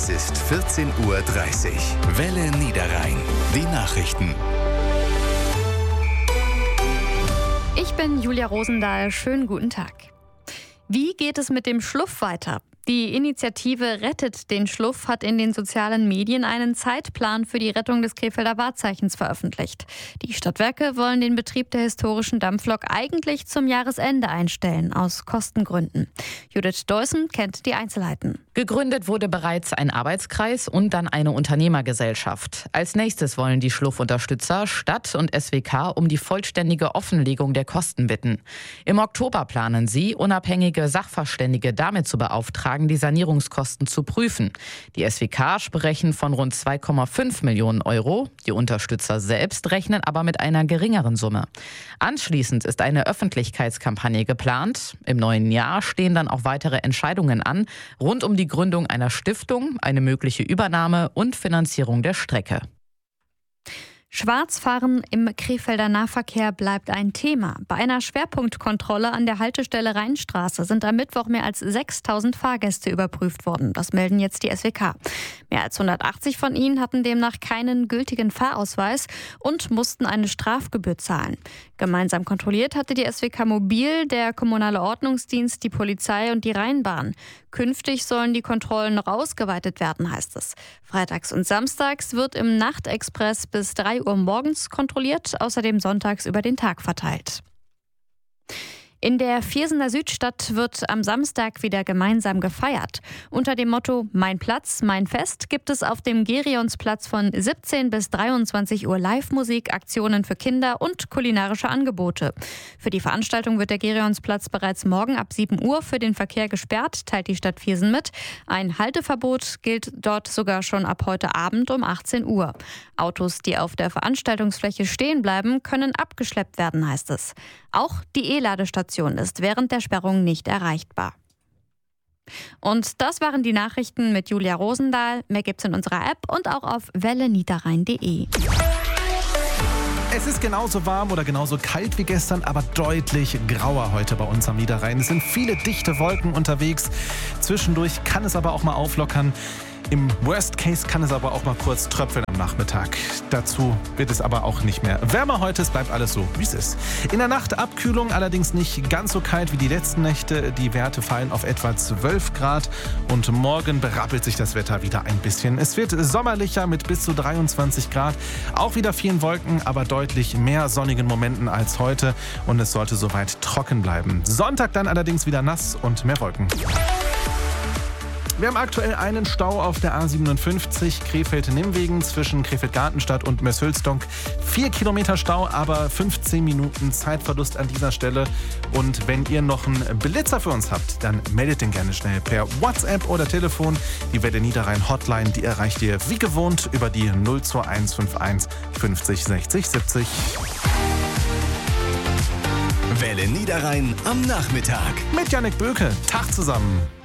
Es ist 14:30 Uhr. Welle Niederrhein. Die Nachrichten. Ich bin Julia Rosendahl. Schönen guten Tag. Wie geht es mit dem Schluff weiter? Die Initiative Rettet den Schluff hat in den sozialen Medien einen Zeitplan für die Rettung des Krefelder Wahrzeichens veröffentlicht. Die Stadtwerke wollen den Betrieb der historischen Dampflok eigentlich zum Jahresende einstellen, aus Kostengründen. Judith Deussen kennt die Einzelheiten. Gegründet wurde bereits ein Arbeitskreis und dann eine Unternehmergesellschaft. Als nächstes wollen die Schluffunterstützer Stadt und SWK um die vollständige Offenlegung der Kosten bitten. Im Oktober planen sie, unabhängige Sachverständige damit zu beauftragen, die Sanierungskosten zu prüfen. Die SWK sprechen von rund 2,5 Millionen Euro. Die Unterstützer selbst rechnen aber mit einer geringeren Summe. Anschließend ist eine Öffentlichkeitskampagne geplant. Im neuen Jahr stehen dann auch weitere Entscheidungen an, rund um die Gründung einer Stiftung, eine mögliche Übernahme und Finanzierung der Strecke. Schwarzfahren im Krefelder Nahverkehr bleibt ein Thema. Bei einer Schwerpunktkontrolle an der Haltestelle Rheinstraße sind am Mittwoch mehr als 6.000 Fahrgäste überprüft worden. Das melden jetzt die SWK. Mehr als 180 von ihnen hatten demnach keinen gültigen Fahrausweis und mussten eine Strafgebühr zahlen. Gemeinsam kontrolliert hatte die SWK Mobil, der kommunale Ordnungsdienst, die Polizei und die Rheinbahn. Künftig sollen die Kontrollen noch ausgeweitet werden, heißt es. Freitags und samstags wird im Nachtexpress bis 3 Uhr morgens kontrolliert, außerdem sonntags über den Tag verteilt. In der Viersener Südstadt wird am Samstag wieder gemeinsam gefeiert. Unter dem Motto Mein Platz, mein Fest gibt es auf dem Gerionsplatz von 17 bis 23 Uhr Live-Musik, Aktionen für Kinder und kulinarische Angebote. Für die Veranstaltung wird der Gerionsplatz bereits morgen ab 7 Uhr für den Verkehr gesperrt, teilt die Stadt Viersen mit. Ein Halteverbot gilt dort sogar schon ab heute Abend um 18 Uhr. Autos, die auf der Veranstaltungsfläche stehen bleiben, können abgeschleppt werden, heißt es. Auch die E-Ladestation ist während der Sperrung nicht erreichbar. Und das waren die Nachrichten mit Julia Rosendahl. Mehr gibt's in unserer App und auch auf welleniederrhein.de. Es ist genauso warm oder genauso kalt wie gestern, aber deutlich grauer heute bei uns am Niederrhein. Es sind viele dichte Wolken unterwegs. Zwischendurch kann es aber auch mal auflockern. Im Worst Case kann es aber auch mal kurz tröpfeln am Nachmittag. Dazu wird es aber auch nicht mehr wärmer heute. Es bleibt alles so, wie es ist. In der Nacht Abkühlung, allerdings nicht ganz so kalt wie die letzten Nächte. Die Werte fallen auf etwa 12 Grad. Und morgen berappelt sich das Wetter wieder ein bisschen. Es wird sommerlicher mit bis zu 23 Grad. Auch wieder vielen Wolken, aber deutlich mehr sonnigen Momenten als heute. Und es sollte soweit trocken bleiben. Sonntag dann allerdings wieder nass und mehr Wolken. Wir haben aktuell einen Stau auf der A57 Krefeld-Nimwegen zwischen Krefeld-Gartenstadt und Möshülsdonk. 4 Kilometer Stau, aber 15 Minuten Zeitverlust an dieser Stelle. Und wenn ihr noch einen Blitzer für uns habt, dann meldet den gerne schnell per WhatsApp oder Telefon. Die Welle Niederrhein Hotline, die erreicht ihr wie gewohnt über die 02151 50 60 70. Welle Niederrhein am Nachmittag. Mit Jannik Böke. Tag zusammen.